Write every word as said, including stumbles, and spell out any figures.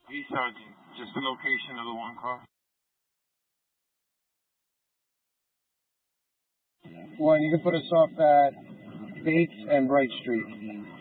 Hey, Sergeant. Just the location of the one car. One, you can put us off at Bates and Bright Street.